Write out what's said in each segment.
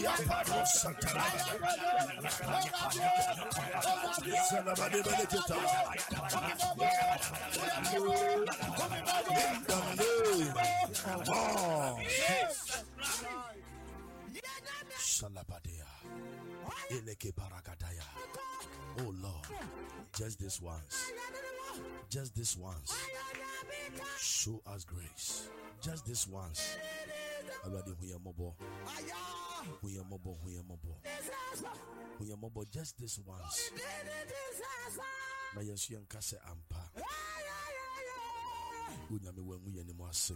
Oh Lord, just this once, show us grace. Just this once. Just this once. Na yesu yanka se ampa. Unyame wangu ye ni mo ase.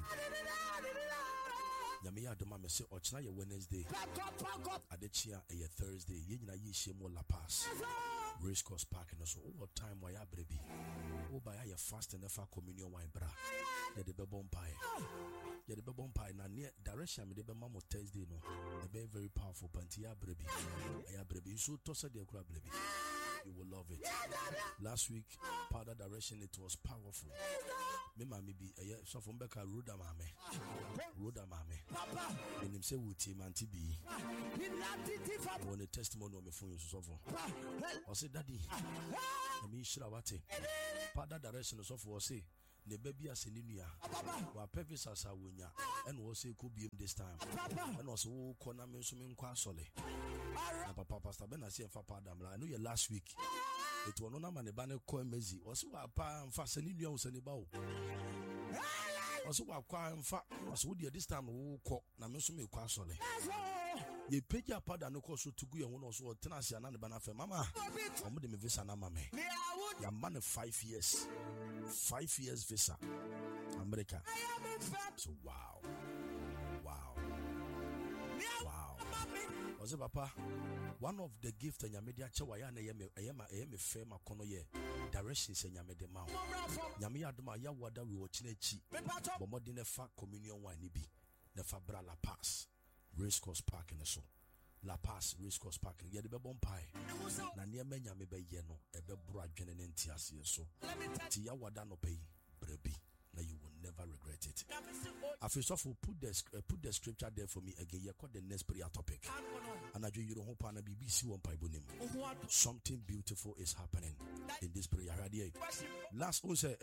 Nyame ya adoma me se ochina ye Wednesday. Adechia ye Thursday. Ye nyina yi shemo La Paz. Race Course Park no so what time why ya brebi. Wo ba ya fast and never communion wine bra. Ye de be bompae. Ye de be bompae na near direction me de be mamo Thursday no. E be very powerful panti ya brebi. Ya brebi so to say de kura brebi. You will love it. Last week, powder direction, it was powerful. Me mami be so from Becca Roda Mame. When him say would team anti be when a testimony on me phone so for. I said, Daddy, I mean Shrawati. Powder direction is of was say. The baby as in India, where purpose as a winner, and was say could be him this time. And also, corner me swimming quasole. Papa Pastor Ben, I see for Padam. I know you last week. It was no man a banner coin mezi. Also, a pa and fasten in your sunny bow. Also, a choir and fat was would you this time who cock Namusumi quasole. Ye pay your pardon no cost to go and one also tenancy and banner for Mama. I'm with me visa Namame. Your man of 5 years. 5 years visa. America. So wow. Was it Papa? One of the gifts in your media chawaya yeme fema kono ye directions in your media mouth. Yami aduma ya wada we watching chi. Bomodine fa communion wine bi. Nefa bra La Paz. Race Course Park in the so. La Paz Race Course Park. Ye de be bompae. Na ne menya me be ye no e be bro adwene ne ntiase so. Ti ya wada no pay brebi. Now you will never regret it. First of all, put the scripture there for me again. You call the next prayer topic. And I do you don't hope on a BBC one Bible. Something beautiful is happening in this prayer. Last also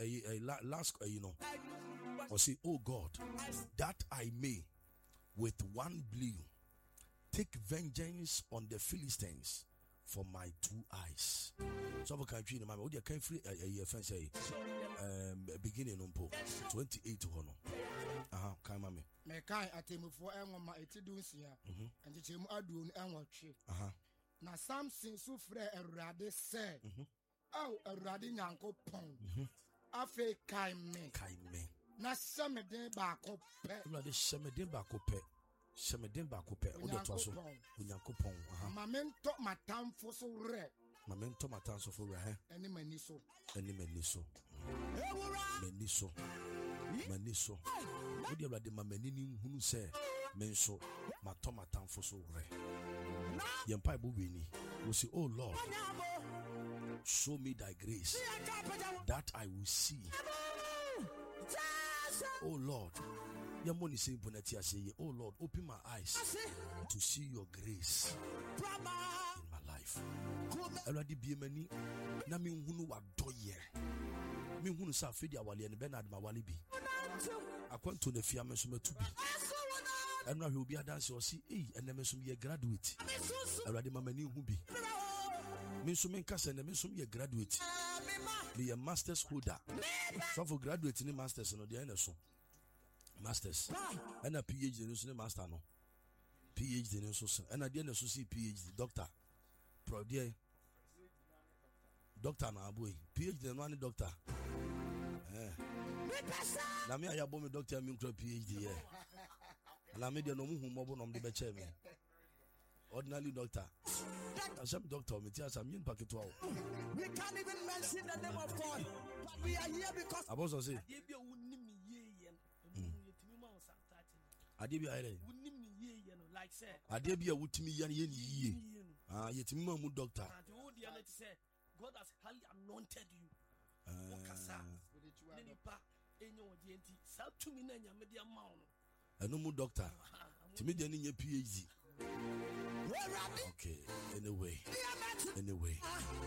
or say, oh God, that I may with one blow take vengeance on the Philistines for my 2 eyes. So we can dream, what you can free a say beginning on 28 hono. Kai mame. Me kai atemu fo enwoma etidunsia. And chemu adu enwotwe. Na Samson so frɛ Awurade sɛ. Oh, Awurade Nyankopɔn. Afe kai me. Na semeden baako pɛ. Awurade semeden baako pɛ. Semeden baako pɛ. O de to so. Onyankopɔn. Mamento matamfo so rɛ. Mamento matanso for re. Eni maniso. Maniso. Wo de Awurade mamanini hunu sɛ menso matamfo so re. Yempa ibo we ni. We say, oh Lord, show me thy grace that I will see. Oh Lord, your money say bonati say, oh Lord, open my eyes to see your grace in my life. Already be many na me hunu wa doye. Me hunu sa fedi awale ne Bernard Mawale bi. Akwanto na fia me so metubi. Enra he obi adanse o si ene me so me graduate. Already mamani hu bi. Me so me nkasa na me so me graduate. Be a master's holder. So for graduate ni masters no dey na so. Masters. And a PhD no so master no. PhD no so. And a dey na so see PhD doctor. Pro dey. Doctor na boy. PhD no any doctor. Na me aya bo me doctor me nkro PhD here. Na me dey no mu hu mo bo no me be che me. Ordinary doctor. Some doctor me tell some yin packet wow. We can't even mention the name of God. But we are here because I was say Adebia ere. Like say Adebia wutimi yan yen yiye. Yetimi ma mu doctor. God has highly anointed you. Okasa. Nipa enyo odienti. Sa tumi na nyame dia ma no. Eno mu doctor. Timi de nye PhD. Okay, anyway,